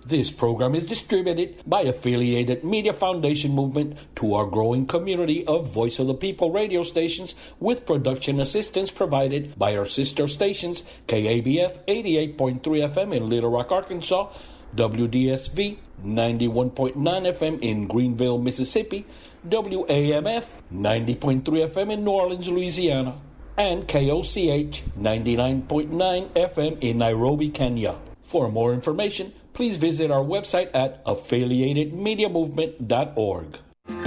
This program is distributed by Affiliated Media Foundation Movement to our growing community of Voice of the People radio stations, with production assistance provided by our sister stations, KABF 88.3 FM in Little Rock, Arkansas, WDSV 91.9 FM in Greenville, Mississippi, WAMF 90.3 FM in New Orleans, Louisiana, and KOCH 99.9 FM in Nairobi, Kenya. For more information, please visit our website at affiliatedmediamovement.org.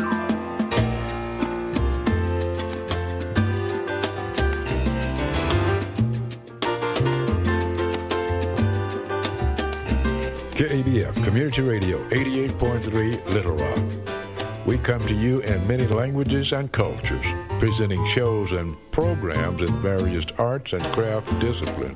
KABF Community Radio 88.3 Little Rock. We come to you in many languages and cultures, presenting shows and programs in various arts and craft disciplines.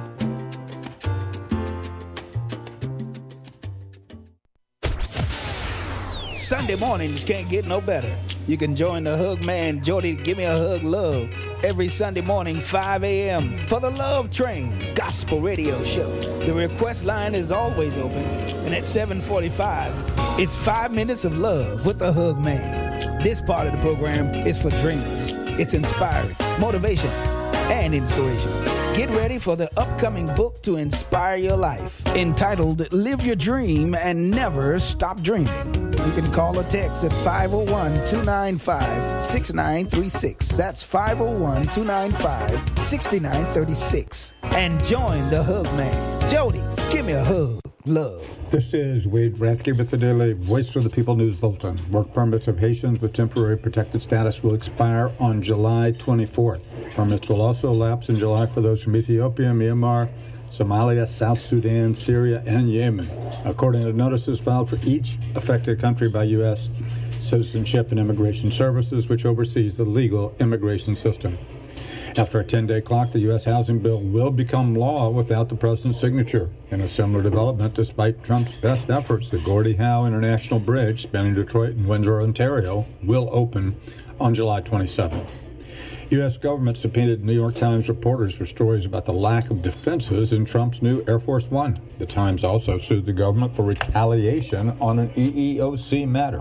Sunday mornings can't get no better. You can join the Hug Man, Jody, Give Me a Hug Love, every Sunday morning, 5 a.m. for the Love Train Gospel Radio Show. The request line is always open, and at 7:45, it's 5 minutes of love with the Hug Man. This part of the program is for dreamers. It's inspiring, motivation, and inspiration. Get ready for the upcoming book to inspire your life, entitled Live Your Dream and Never Stop Dreaming. You can call or text at 501-295-6936. That's 501-295-6936. And join the Hug Man. Jody, give me a hug. Love. This is Wade Rathke with the daily Voice of the People News Bulletin. Work permits of Haitians with temporary protected status will expire on July 24th. Permits will also lapse in July for those from Ethiopia, Myanmar, Somalia, South Sudan, Syria, and Yemen, according to notices filed for each affected country by U.S. Citizenship and Immigration Services, which oversees the legal immigration system. After a 10-day clock, the U.S. housing bill will become law without the president's signature. In a similar development, despite Trump's best efforts, the Gordie Howe International Bridge, spanning Detroit and Windsor, Ontario, will open on July 27th. U.S. government subpoenaed New York Times reporters for stories about the lack of defenses in Trump's new Air Force One. The Times also sued the government for retaliation on an EEOC matter.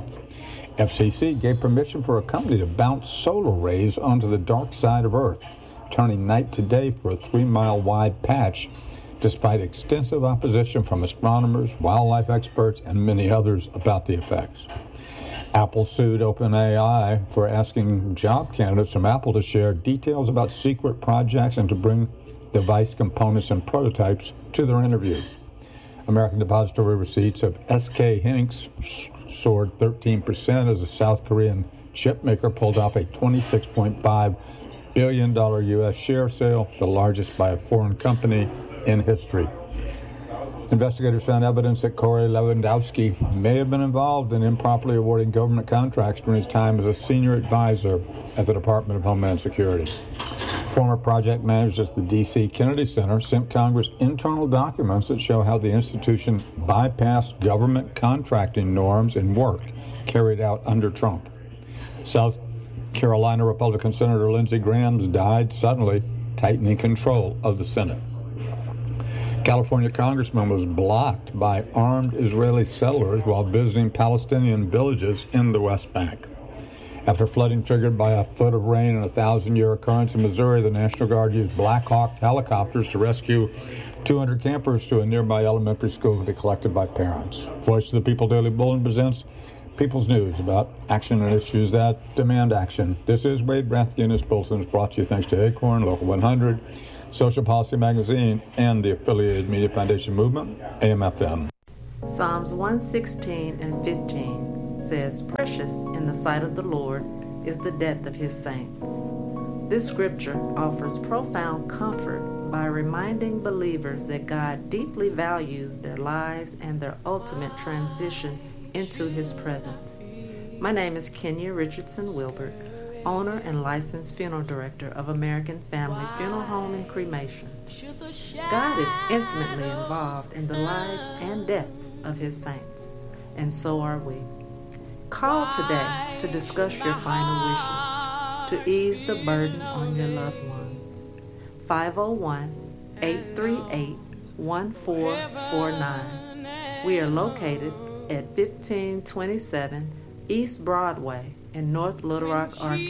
FCC gave permission for a company to bounce solar rays onto the dark side of Earth, turning night to day for a 3-mile wide patch, despite extensive opposition from astronomers, wildlife experts, and many others about the effects. Apple sued OpenAI for asking job candidates from Apple to share details about secret projects and to bring device components and prototypes to their interviews. American Depository receipts of SK Hynix soared 13% as the South Korean chipmaker pulled off a $26.5 billion U.S. share sale, the largest by a foreign company in history. Investigators found evidence that Corey Lewandowski may have been involved in improperly awarding government contracts during his time as a senior advisor at the Department of Homeland Security. Former project managers at the D.C. Kennedy Center sent Congress internal documents that show how the institution bypassed government contracting norms and work carried out under Trump. South Carolina Republican Senator Lindsey Graham died suddenly, tightening control of the Senate. California congressman was blocked by armed Israeli settlers while visiting Palestinian villages in the West Bank. After flooding triggered by a foot of rain and a 1,000-year occurrence in Missouri, the National Guard used Black Hawk helicopters to rescue 200 campers to a nearby elementary school to be collected by parents. Voice of the People Daily Bulletin presents People's News about action and issues that demand action. This is Wade Rathke, and this bulletin is brought to you thanks to Acorn, Local 100, Social Policy Magazine, and the Affiliated Media Foundation Movement, AM/FM. Psalms 116 and 15 says, "Precious in the sight of the Lord is the death of his saints." This scripture offers profound comfort by reminding believers that God deeply values their lives and their ultimate transition into his presence. My name is Kenya Richardson Wilbert, owner and licensed funeral director of American Family Funeral Home and Cremation. God is intimately involved in the lives and deaths of his saints, and so are we. Call today to discuss your final wishes, to ease the burden on your loved ones. 501-838-1449. We are located at 1527 East Broadway in North Little Rock, Arkansas.